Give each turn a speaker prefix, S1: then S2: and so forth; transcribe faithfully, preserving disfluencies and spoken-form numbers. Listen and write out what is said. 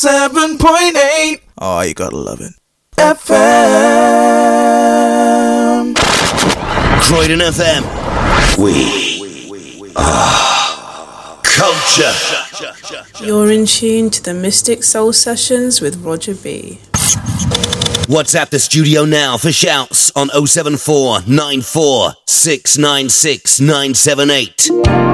S1: seven point eight. Oh, you gotta love it. F M.
S2: Croydon F M. We are culture.
S3: You're in tune to the Mystic Soul Sessions with Roger B.
S2: WhatsApp the studio now for shouts on oh seven four nine four six nine six nine seven eight.